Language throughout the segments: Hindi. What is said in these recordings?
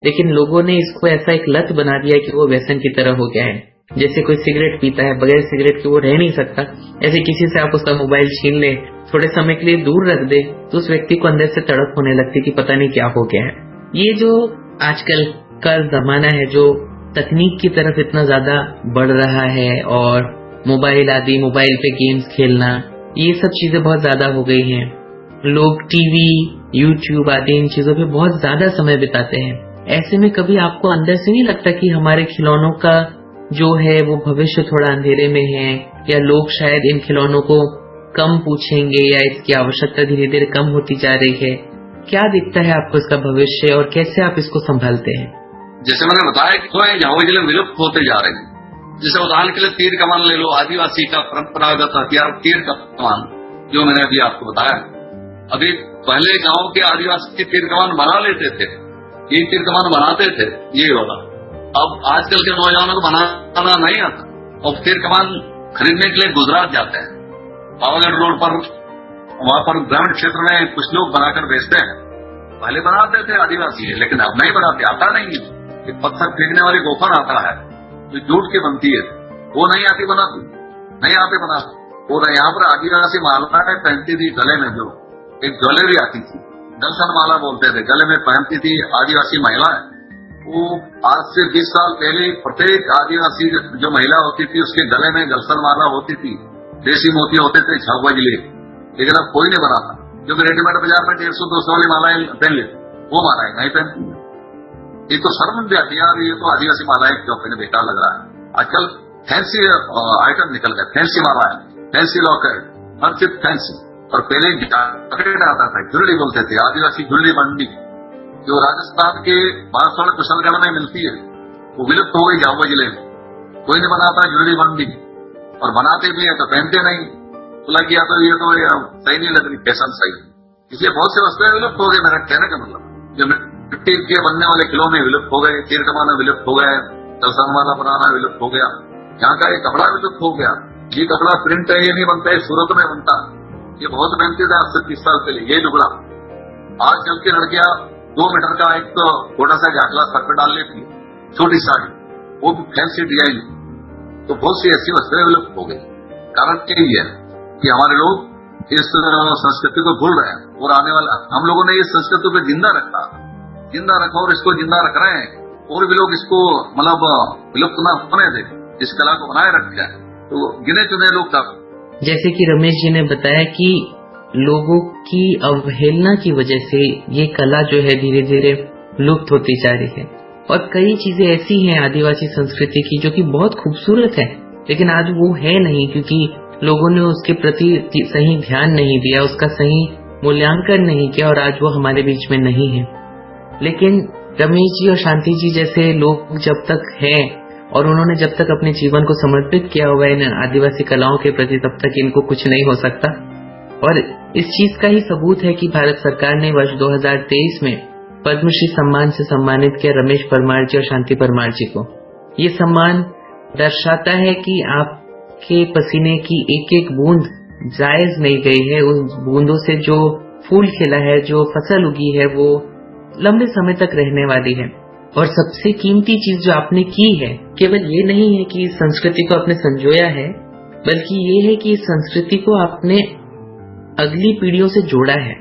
लेकिन लोगों ने इसको ऐसा एक लत बना दिया कि वो व्यसन की तरह हो गया है। जैसे कोई सिगरेट पीता है, बगैर सिगरेट के वो रह नहीं सकता, ऐसे किसी से आप उसका मोबाइल छीन ले, थोड़े समय के लिए दूर रख दे, तो उस व्यक्ति को अंदर से तड़प होने लगती कि पता नहीं क्या हो गया है। ये जो आजकल का जमाना है, जो तकनीक की तरफ इतना ज्यादा बढ़ रहा है और मोबाइल पे गेम्स खेलना, ये सब चीजें बहुत ज्यादा हो गई हैं। लोग टीवी, यूट्यूब आदि इन चीजों पे बहुत ज्यादा समय बिताते हैं। ऐसे में कभी आपको अंदर से नहीं लगता कि हमारे खिलौनों का जो है वो भविष्य थोड़ा अंधेरे में है, या लोग शायद इन खिलौनों को कम पूछेंगे, या इसकी आवश्यकता धीरे धीरे कम होती जा रही है? क्या दिखता है आपको इसका भविष्य, और कैसे आप इसको संभालते हैं? जैसे मैंने बताया कि तो यहाँ जिले विलुप्त होते जा रहे हैं। जैसे उदाहरण के लिए तीर कमान ले लो, आदिवासी का परंपरागत हथियार तीर कमान, जो मैंने अभी आपको बताया। अभी पहले गांव के आदिवासी तीर कमान बना लेते थे, ये तीर कमान बनाते थे ये वाला। अब आजकल के नौजवानों को बनाना नहीं आता, और तीर कमान खरीदने के लिए गुजरात जाते हैं, पावागढ़ रोड पर, वहां पर ग्रामीण क्षेत्र में कुछ लोग बनाकर बेचते हैं। पहले बनाते थे आदिवासी, लेकिन अब नहीं बनाते, आता नहीं है। एक पत्थर फेंकने वाली गोफन आता है जो जूट की बनती है, वो नहीं आती बनाती, नहीं आते बनाती। वो यहाँ पर आदिवासी मालाएं पहनती थी गले में, जो एक ज्वेलरी आती थी, गलसन माला बोलते थे, गले में पहनती थी आदिवासी महिलाएं। वो आज से 20 साल पहले प्रत्येक आदिवासी जो महिला होती थी उसके गले में गलसन माला होती थी, देसी मोती होते थे झागुआ जिले। लेकिन अब कोई नहीं बनाता, क्योंकि रेडीमेड बाजार में 150-200 वाली मालाएं पहन लेते, वो मालाएं नहीं पहनती। ये तो शर्मिंदा है यार, ये तो आदिवासी मालाएं क्यों पहने, बेकार लग रहा है। आजकल फैंसी आइटम निकल गए, फैंसी मालाएं, फैंसी लॉकेट, हर चीज फैंसी। और पहले जैकेट आता था, जुल्ली बोलते थे, आदिवासी जुल्ली बंडी, जो राजस्थान के बांसवाड़ा कुशलगढ़ में मिलती है, वो विलुप्त हो गई झाबुआ जिले में। कोई नहीं बनाता जुल्ली बंडी, और बनाते भी है तो पहनते नहीं। तो लग गया तो ये तो सही नहीं लग रही, फैशन सही। इसलिए बहुत से वस्तुएं विलुप्त हो गए। मेरा कहने का मतलब, जो मिट्टी के बनने वाले खिलौने विलुप्त हो गए, तीर कमान विलुप्त हो गए, दलसन वाला बनाना विलुप्त हो गया, यहाँ का ये कपड़ा विलुप्त हो गया। ये कपड़ा प्रिंट है, ये नहीं बनता है, सूरत में बनता, ये बहुत पहनते थे आज से 30 साल पहले ये लुगड़ा। आजकल की लड़कियां 2 मीटर का एक तो छोटा सा घाटला सर पे डाल लेती है, छोटी साड़ी, वो भी फैंसी डिजाइन। तो बहुत सी ऐसी वस्तुएं विलुप्त हो गई। कारण यही है कि हमारे लोग इस संस्कृति को भूल रहे हैं, और आने वाला हम लोगों ने इस संस्कृति को जिंदा रखा और इसको जिंदा रख रहे हैं, और भी लोग इसको मतलब विलुप्त न होने दे, इस कला को बनाए रख जाए। तो गिने चुने लोग का, जैसे कि रमेश जी ने बताया कि लोगों की अवहेलना की वजह से ये कला जो है धीरे धीरे लुप्त होती जा रही है। और कई चीजें ऐसी हैं आदिवासी संस्कृति की जो कि बहुत खूबसूरत है, लेकिन आज वो है नहीं, क्योंकि लोगों ने उसके प्रति सही ध्यान नहीं दिया, उसका सही मूल्यांकन नहीं किया, और आज वो हमारे बीच में नहीं है। लेकिन रमेश जी और शांति जी जैसे लोग जब तक हैं, और उन्होंने जब तक अपने जीवन को समर्पित किया हुआ इन आदिवासी कलाओं के प्रति, तब तक इनको कुछ नहीं हो सकता। और इस चीज का ही सबूत है कि भारत सरकार ने वर्ष 2023 में पद्मश्री सम्मान से सम्मानित किया रमेश परमार जी और शांति परमार जी को। ये सम्मान दर्शाता है कि आपके पसीने की एक एक बूंद जायज नहीं गई है, उन बूंदों से जो फूल खिला है, जो फसल उगी है, वो लंबे समय तक रहने वाली है। और सबसे कीमती चीज जो आपने की है, केवल ये नहीं है कि इस संस्कृति को आपने संजोया है, बल्कि ये है कि इस संस्कृति को आपने अगली पीढ़ियों से जोड़ा है।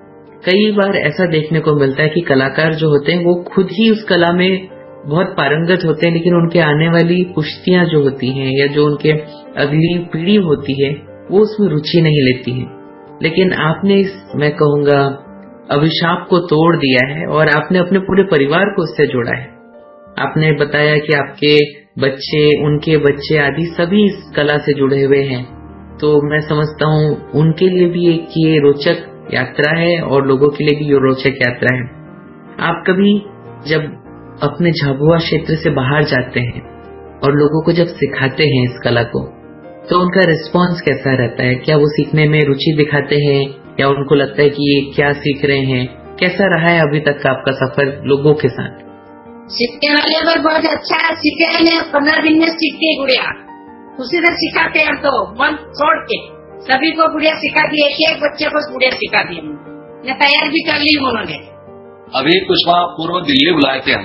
कई बार ऐसा देखने को मिलता है कि कलाकार जो होते हैं वो खुद ही उस कला में बहुत पारंगत होते हैं, लेकिन उनके आने वाली पुश्तियां जो होती हैं, या जो उनके अगली पीढ़ी होती है, वो उसमें रुचि नहीं लेती है। लेकिन आपने इस, मैं कहूंगा, अभिशाप को तोड़ दिया है, और आपने अपने पूरे परिवार को उससे जोड़ा है। आपने बताया कि आपके बच्चे, उनके बच्चे आदि सभी इस कला से जुड़े हुए हैं। तो मैं समझता हूँ उनके लिए भी एक ये रोचक यात्रा है, और लोगों के लिए भी ये रोचक यात्रा है। आप कभी जब अपने झाबुआ क्षेत्र से बाहर जाते हैं और लोगों को जब सिखाते हैं इस कला को, तो उनका रिस्पॉन्स कैसा रहता है? क्या वो सीखने में रुचि दिखाते हैं, या उनको लगता है कि ये क्या सीख रहे हैं? कैसा रहा है अभी तक का आपका सफर लोगों के साथ? सीखने वाले पर बहुत अच्छा सीखे हैं। 15 दिन में सीखती है गुड़िया, उसी तरह सिखाते हैं। तो मन छोड़ के सभी को गुड़िया सिखा दी, एक बच्चे को गुड़िया सिखा दी, तैयार भी कर ली उन्होंने। अभी कुछ माह पूर्व दिल्ली बुलाए थे हम,